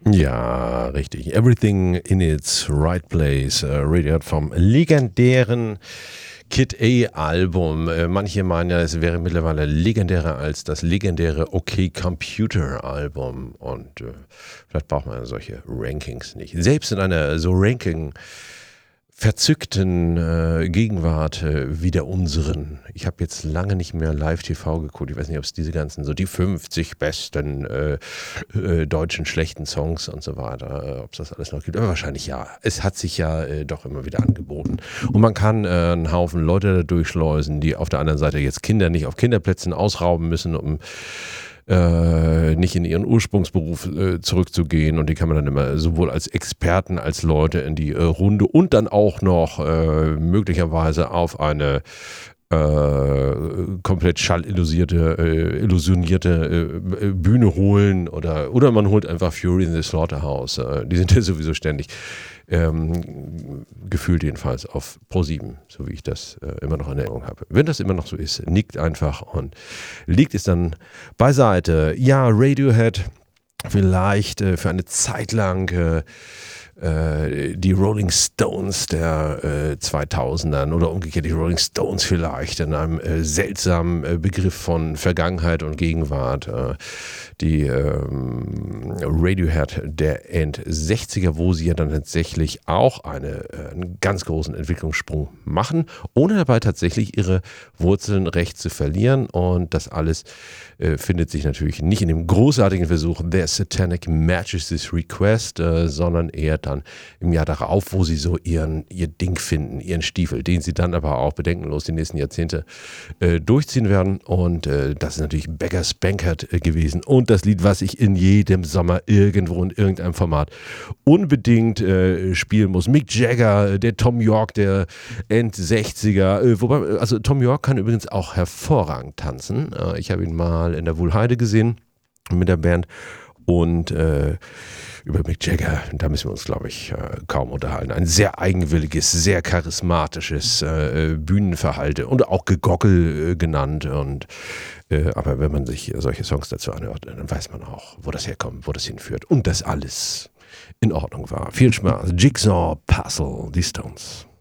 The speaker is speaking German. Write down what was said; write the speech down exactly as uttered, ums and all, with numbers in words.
Ja, richtig. Everything in its right place. Äh, Radiohead vom legendären Kid A-Album. Äh, manche meinen ja, es wäre mittlerweile legendärer als das legendäre OK Computer-Album. Und äh, vielleicht braucht man solche Rankings nicht. Selbst in einer so Ranking verzückten äh, Gegenwart äh, wie der unseren. Ich habe jetzt lange nicht mehr Live-T V geguckt. Ich weiß nicht, ob es diese ganzen, so die fünfzig besten äh, äh, deutschen schlechten Songs und so weiter, äh, ob es das alles noch gibt. Aber wahrscheinlich ja. Es hat sich ja äh, doch immer wieder angeboten. Und man kann äh, einen Haufen Leute da durchschleusen, die auf der anderen Seite jetzt Kinder nicht auf Kinderplätzen ausrauben müssen, um Äh, nicht in ihren Ursprungsberuf äh, zurückzugehen, und die kann man dann immer sowohl als Experten als Leute in die äh, Runde und dann auch noch äh, möglicherweise auf eine äh, komplett schallillusierte, äh, illusionierte äh, Bühne holen, oder, oder man holt einfach Fury in the Slaughterhouse. Äh, die sind ja sowieso ständig ähm, gefühlt jedenfalls auf Pro sieben, so wie ich das äh, immer noch in Erinnerung habe. Wenn das immer noch so ist, nickt einfach und legt es dann beiseite. Ja, Radiohead vielleicht äh, für eine Zeit lang äh, äh, die Rolling Stones der äh, zweitausendern oder umgekehrt die Rolling Stones vielleicht in einem äh, seltsamen äh, Begriff von Vergangenheit und Gegenwart. Äh, die ähm, Radiohead der End-sechziger, wo sie ja dann tatsächlich auch eine, äh, einen ganz großen Entwicklungssprung machen, ohne dabei tatsächlich ihre Wurzeln recht zu verlieren. Und das alles äh, findet sich natürlich nicht in dem großartigen Versuch Their Satanic Majesty's Request, äh, sondern eher dann im Jahr darauf, wo sie so ihren, ihr Ding finden, ihren Stiefel, den sie dann aber auch bedenkenlos die nächsten Jahrzehnte äh, durchziehen werden. Und äh, das ist natürlich Beggar's Banquet äh, gewesen. Und das Lied, was ich in jedem Sommer irgendwo in irgendeinem Format unbedingt äh, spielen muss. Mick Jagger, der Tom York der End-sechziger. Äh, wobei, also Tom York kann übrigens auch hervorragend tanzen. Äh, ich habe ihn mal in der Wuhlheide gesehen mit der Band. Und äh, über Mick Jagger, da müssen wir uns, glaube ich, äh, kaum unterhalten. Ein sehr eigenwilliges, sehr charismatisches äh, Bühnenverhalten und auch Gegockel äh, genannt. Und, äh, aber wenn man sich solche Songs dazu anhört, dann weiß man auch, wo das herkommt, wo das hinführt. Und dass alles in Ordnung war. Viel Spaß. Jigsaw Puzzle, die Stones.